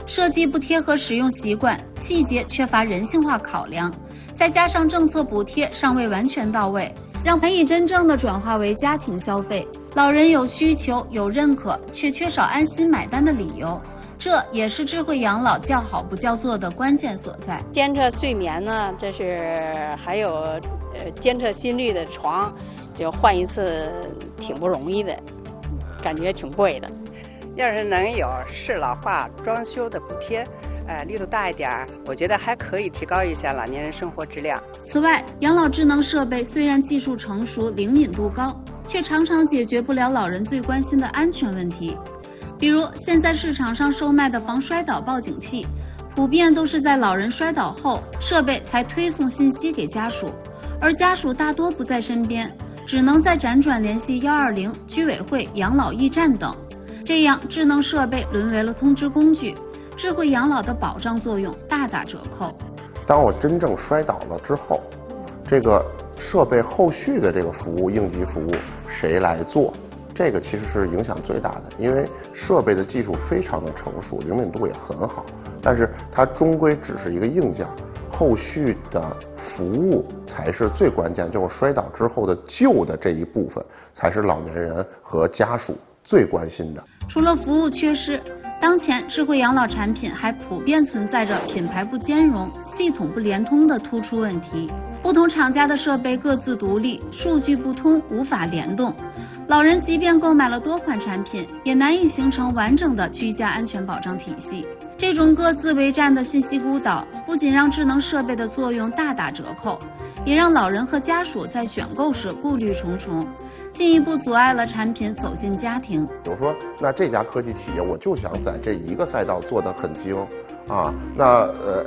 设计不贴合使用习惯，细节缺乏人性化考量，再加上政策补贴尚未完全到位，让难以真正的转化为家庭消费。老人有需求有认可，却缺少安心买单的理由，这也是智慧养老叫好不叫座的关键所在。 监测睡眠呢，这是还有监测心率的床，就换一次挺不容易的，感觉挺贵的。 要是能有适老化装修的补贴，力度大一点，我觉得还可以提高一下老年人生活质量。 此外，养老智能设备虽然技术成熟、灵敏度高，却常常解决不了老人最关心的安全问题。比如现在市场上售卖的防摔倒报警器，普遍都是在老人摔倒后，设备才推送信息给家属，而家属大多不在身边，只能再辗转联系120、居委会、养老驿站等。这样，智能设备沦为了通知工具，智慧养老的保障作用大打折扣。 当我真正摔倒了之后，这个设备后续的这个服务、应急服务谁来做？这个其实是影响最大的，因为设备的技术非常的成熟，灵敏度也很好，但是它终归只是一个硬件，后续的服务才是最关键，就是摔倒之后的救的这一部分，才是老年人和家属最关心的。 除了服务缺失，当前智慧养老产品还普遍存在着品牌不兼容、系统不联通的突出问题。不同厂家的设备各自独立，数据不通，无法联动。老人即便购买了多款产品，也难以形成完整的居家安全保障体系。这种各自为战的信息孤岛，不仅让智能设备的作用大打折扣，也让老人和家属在选购时顾虑重重，进一步阻碍了产品走进家庭。 比如说，那这家科技企业我就想在这一个赛道做得很精啊，那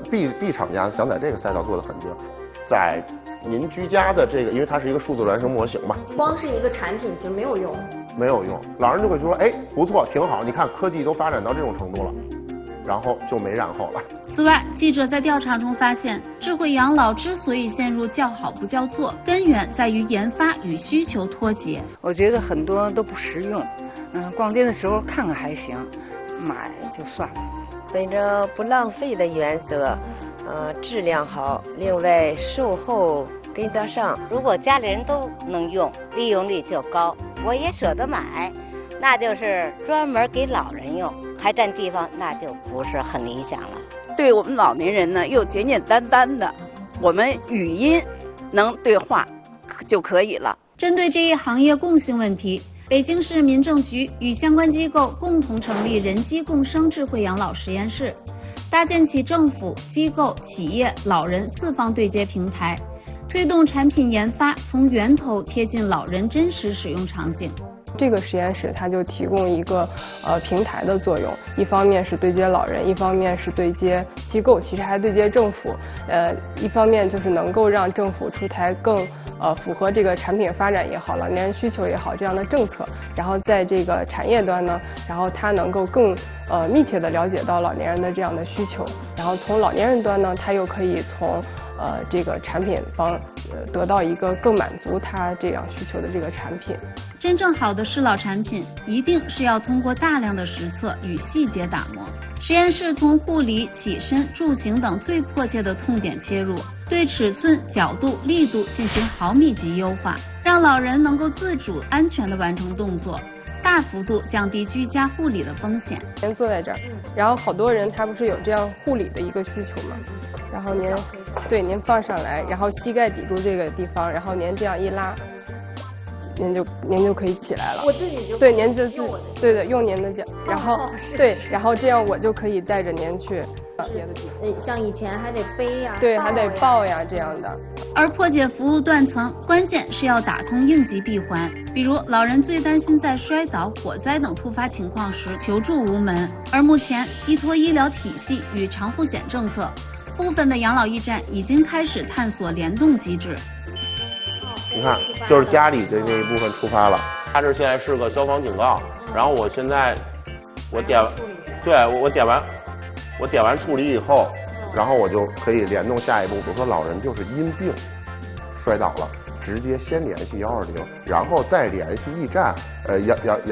B 厂家想在这个赛道做得很精，在您居家的这个，因为它是一个数字孪生模型嘛， 光是一个产品其实没有用， 没有用，老人就会说，哎，不错，挺好，你看科技都发展到这种程度了，然后就没然后了。 此外，记者在调查中发现，智慧养老之所以陷入叫好不叫座，根源在于研发与需求脱节。 我觉得很多都不实用，逛街的时候看看还行，买就算了。 本着不浪费的原则，质量好，另外售后跟得上。 如果家里人都能用，利用率就高，我也舍得买，那就是专门给老人用，还占地方，那就不是很理想了。 对我们老年人呢，又简简单单的，我们语音能对话就可以了。 针对这一行业共性问题，北京市民政局与相关机构共同成立人机共生智慧养老实验室，搭建起政府、机构、企业、老人4方对接平台，推动产品研发从源头贴近老人真实使用场景。 这个实验室它就提供一个平台的作用，一方面是对接老人，一方面是对接机构，其实还对接政府。一方面就是能够让政府出台更符合这个产品发展也好，老年人需求也好这样的政策，然后在这个产业端呢，然后它能够更密切地了解到老年人的这样的需求，然后从老年人端呢，它又可以从这个产品方得到一个更满足他这样需求的这个产品。 真正好的适老产品，一定是要通过大量的实测与细节打磨。实验室从护理、起身、住行等最迫切的痛点切入，对尺寸、角度、力度进行毫米级优化，让老人能够自主、安全地完成动作，大幅度降低居家护理的风险。 您坐在这儿，然后好多人他不是有这样护理的一个需求吗？然后您放上来，然后膝盖抵住这个地方，然后您这样一拉，您就可以起来了。 我自己就对，您就对的，用您的脚，然后对，然后这样我就可以带着您去别的地方。 像以前还得背呀， 对，还得抱呀这样的。 而破解服务断层，关键是要打通应急闭环。比如老人最担心在摔倒、火灾等突发情况时求助无门，而目前依托医疗体系与长护险政策，部分的养老驿站已经开始探索联动机制。 你看，就是家里的那一部分触发了，它这现在是个消防警告，然后我现在我点完处理以后，然后我就可以联动下一步，比如说老人就是因病摔倒了，直接先联系120，然后再联系驿站，